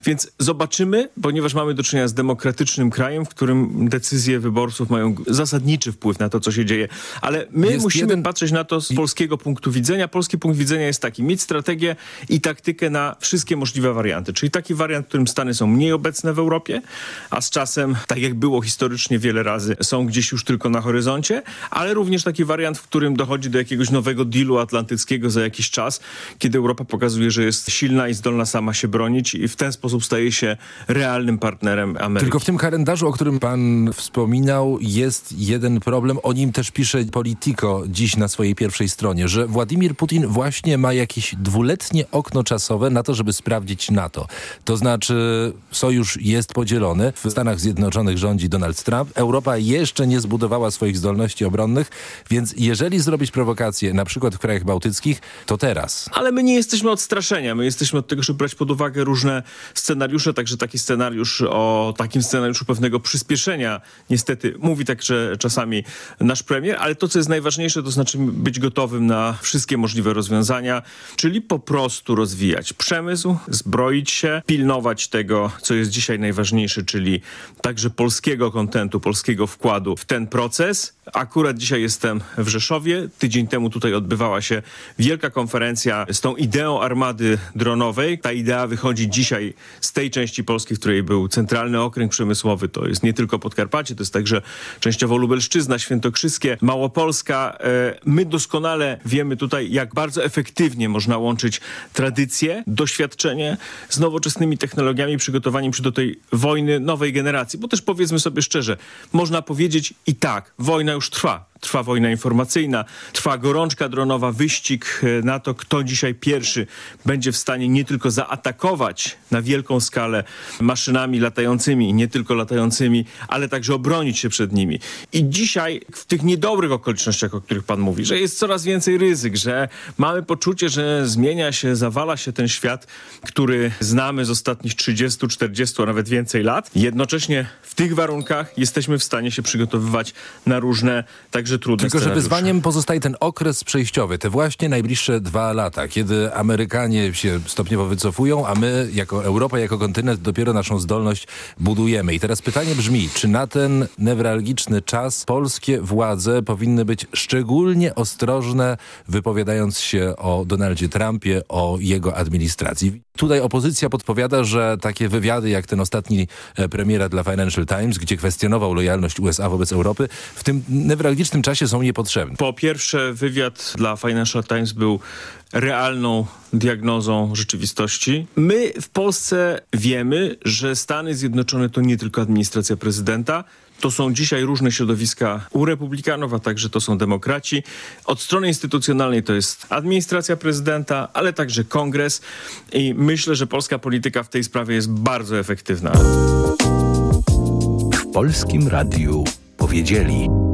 Więc zobaczymy, ponieważ mamy do czynienia z demokratycznym krajem, w którym decyzje wyborców mają zasadniczy wpływ na to, co się dzieje. Ale my musimy patrzeć na to z polskiego punktu widzenia. Polski punkt widzenia jest taki: mieć strategię i taktykę na wszystkie możliwe warianty. Czyli taki wariant, w którym Stany są mniej obecne w Europie, a z czasem, tak jak było historycznie wiele razy, są gdzieś już tylko na horyzoncie, ale również taki wariant, w którym dochodzi do jakiegoś nowego dealu atlantyckiego za jakiś czas, kiedy Europa pokazuje, że jest silna i zdolna sama się bronić i w ten sposób staje się realnym partnerem Ameryki. Tylko w tym kalendarzu, o którym pan wspominał, jest jeden problem. O nim też pisze Politico dziś na swojej pierwszej stronie, że Władimir Putin właśnie ma jakieś 2-letnie okno czasowe na to, żeby sprawdzić NATO. To znaczy sojusz jest podzielony. W Stanach Zjednoczonych rządzi Donald Trump. Europa jeszcze nie zbudowała swoich zdolności obronnych, więc jeżeli zrobić prowokację, na przykład w krajach bałtyckich, to teraz. Ale my nie jesteśmy od straszenia. My jesteśmy od tego, żeby brać pod uwagę różne scenariusze, także taki scenariusz o takim scenariuszu pewnego przyspieszenia niestety mówi także czasami nasz premier, ale to, co jest najważniejsze, to znaczy być gotowym na wszystkie możliwe rozwiązania, czyli po prostu rozwijać przemysł, zbroić się, pilnować tego, co jest dzisiaj najważniejsze, czyli także polskiego kontentu, polskiego wkładu w ten proces. Akurat dzisiaj jestem w Rzeszowie. Tydzień temu tutaj odbywała się wielka konferencja z tą ideą armady dronowej. Ta idea wychodzi dzisiaj z tej części Polski, w której był centralny okręg przemysłowy. To jest nie tylko Podkarpacie, to jest także częściowo Lubelszczyzna, Świętokrzyskie, Małopolska. My doskonale wiemy tutaj, jak bardzo efektywnie można łączyć tradycję, doświadczenie z nowoczesnymi technologiami, przygotowaniem się do tej wojny nowej generacji. Bo też powiedzmy sobie szczerze, można powiedzieć i tak, wojna już trwa. Trwa wojna informacyjna, trwa gorączka dronowa, wyścig na to, kto dzisiaj pierwszy będzie w stanie nie tylko zaatakować na wielką skalę maszynami latającymi, nie tylko latającymi, ale także obronić się przed nimi. I dzisiaj w tych niedobrych okolicznościach, o których pan mówi, że jest coraz więcej ryzyk, że mamy poczucie, że zmienia się, zawala się ten świat, który znamy z ostatnich 30, 40, a nawet więcej lat. Jednocześnie w tych warunkach jesteśmy w stanie się przygotowywać na różne także trudne Tylko, scenariusze. że wyzwaniem pozostaje ten okres przejściowy, te właśnie najbliższe 2 lata, kiedy Amerykanie się stopniowo wycofują, a my jako Europa, jako kontynent dopiero naszą zdolność budujemy. I teraz pytanie brzmi, czy na ten newralgiczny czas polskie władze powinny być szczególnie ostrożne, wypowiadając się o Donaldzie Trumpie, o jego administracji? Tutaj opozycja podpowiada, że takie wywiady jak ten ostatni premiera dla Financial Times, gdzie kwestionował lojalność USA wobec Europy, w tym newralgicznym czasie są niepotrzebne. Po pierwsze, wywiad dla Financial Times był realną diagnozą rzeczywistości. My w Polsce wiemy, że Stany Zjednoczone to nie tylko administracja prezydenta, to są dzisiaj różne środowiska u republikanów, a także to są demokraci. Od strony instytucjonalnej to jest administracja prezydenta, ale także kongres i myślę, że polska polityka w tej sprawie jest bardzo efektywna. W Polskim Radiu powiedzieli...